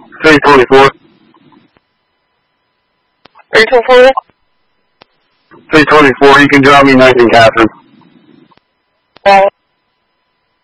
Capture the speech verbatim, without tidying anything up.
three twenty-four. three two four? three twenty-four. You can drop me nice and Catherine. Right.